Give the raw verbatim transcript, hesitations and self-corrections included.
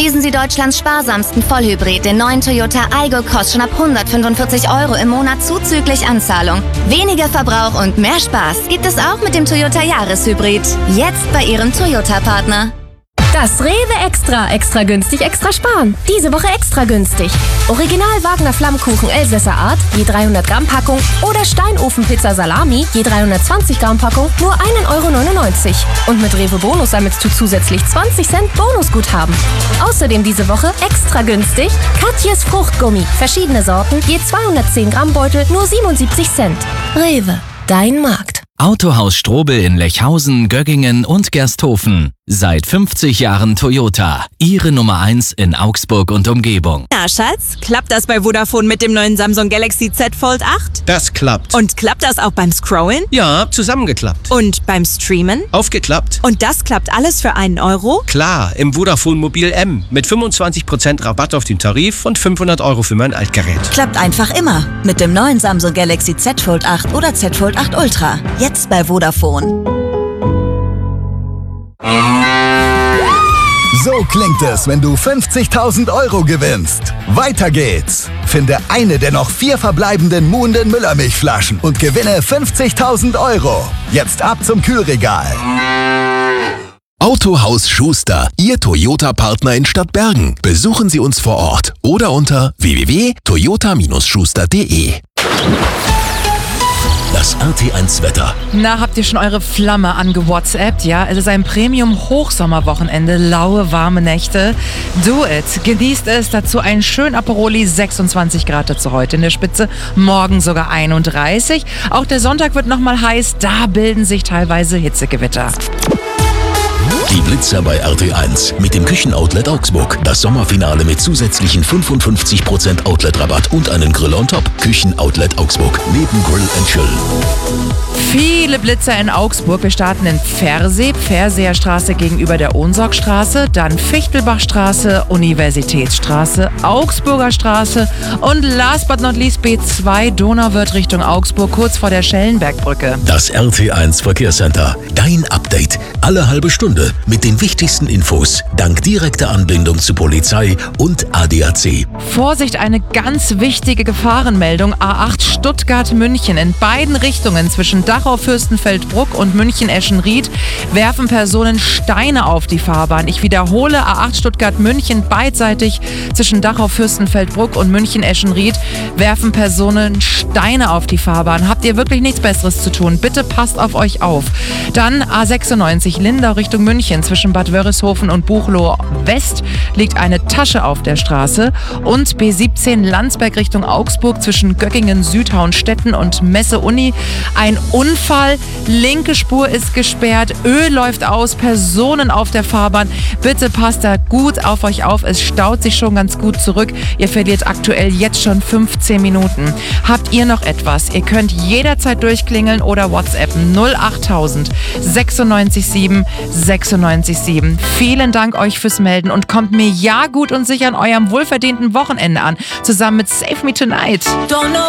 Leasen Sie Deutschlands sparsamsten Vollhybrid, den neuen Toyota Aygo Cross, schon ab hundertfünfundvierzig Euro im Monat zuzüglich Anzahlung. Weniger Verbrauch und mehr Spaß gibt es auch mit dem Toyota Jahreshybrid. Jetzt bei Ihrem Toyota-Partner. Das Rewe Extra. Extra günstig, extra sparen. Diese Woche extra günstig. Original Wagner Flammkuchen Elsässer Art, je dreihundert Gramm Packung. Oder Steinofenpizza Salami, je dreihundertzwanzig Gramm Packung, nur ein Euro neunundneunzig. Und mit Rewe Bonus sammelst du zusätzlich zwanzig Cent Bonusguthaben. Außerdem diese Woche extra günstig Katjes Fruchtgummi. Verschiedene Sorten, je zweihundertzehn Gramm Beutel, nur siebenundsiebzig Cent. Rewe, dein Markt. Autohaus Strobel in Lechhausen, Göggingen und Gersthofen. Seit fünfzig Jahren Toyota. Ihre Nummer eins in Augsburg und Umgebung. Na, Schatz, klappt das bei Vodafone mit dem neuen Samsung Galaxy Z Fold acht? Das klappt. Und klappt das auch beim Scrollen? Ja, zusammengeklappt. Und beim Streamen? Aufgeklappt. Und das klappt alles für einen Euro? Klar, im Vodafone Mobil M. Mit fünfundzwanzig Prozent Rabatt auf den Tarif und fünfhundert Euro für mein Altgerät. Klappt einfach immer. Mit dem neuen Samsung Galaxy Z Fold acht oder Z Fold acht Ultra. Jetzt bei Vodafone. So klingt es, wenn du fünfzigtausend Euro gewinnst. Weiter geht's. Finde eine der noch vier verbleibenden muhenden Müllermilchflaschen und gewinne fünfzigtausend Euro. Jetzt ab zum Kühlregal. Autohaus Schuster, Ihr Toyota-Partner in Stadtbergen. Besuchen Sie uns vor Ort oder unter w w w punkt toyota schuster punkt de. Das R T eins Wetter. Na, habt ihr schon eure Flamme angewhatsappt? Ja, es ist ein Premium-Hochsommerwochenende, laue, warme Nächte. Do it. Genießt es. Dazu ein schön Aperoli, sechsundzwanzig Grad dazu heute in der Spitze, morgen sogar einunddreißig. Auch der Sonntag wird nochmal heiß, da bilden sich teilweise Hitzegewitter. Die Blitzer bei R T eins mit dem Küchenoutlet Augsburg. Das Sommerfinale mit zusätzlichen fünfundfünfzig Prozent Outlet-Rabatt und einen Grill on top. Küchenoutlet Augsburg. Neben Grill and Chill. Viele Blitzer in Augsburg. Wir starten in Pfersee, Pferseer Straße gegenüber der Ohnsorgstraße, dann Fichtelbachstraße, Universitätsstraße, Augsburger Straße und last but not least B zwei Donauwörth Richtung Augsburg, kurz vor der Schellenbergbrücke. Das R T eins Verkehrscenter. Dein Update. Alle halbe Stunde mit den wichtigsten Infos. Dank direkter Anbindung zu Polizei und A D A C. Vorsicht, eine ganz wichtige Gefahrenmeldung. A acht Stuttgart-München. In beiden Richtungen zwischen Dachau-Fürstenfeldbruck und München-Eschenried werfen Personen Steine auf die Fahrbahn. Ich wiederhole, A acht Stuttgart-München, beidseitig zwischen Dachau-Fürstenfeldbruck und München-Eschenried werfen Personen Steine auf die Fahrbahn. Habt ihr wirklich nichts Besseres zu tun? Bitte passt auf euch auf. Dann A sechsundneunzig Lindau Richtung München. Zwischen Bad Wörishofen und Buchloe West liegt eine Tasche auf der Straße. Und B siebzehn Landsberg Richtung Augsburg zwischen Göggingen, Südhauenstetten und Messe-Uni. Ein Unfall, linke Spur ist gesperrt, Öl läuft aus, Personen auf der Fahrbahn. Bitte passt da gut auf euch auf, es staut sich schon ganz gut zurück. Ihr verliert aktuell jetzt schon fünfzehn Minuten. Habt ihr noch etwas? Ihr könnt jederzeit durchklingeln oder WhatsAppen null achttausend sechsundneunzig sieben sechsundneunzig sieben. Vielen Dank euch fürs Melden und kommt mir ja gut und sicher an eurem wohlverdienten Wochenende an, zusammen mit Save Me Tonight. Don't know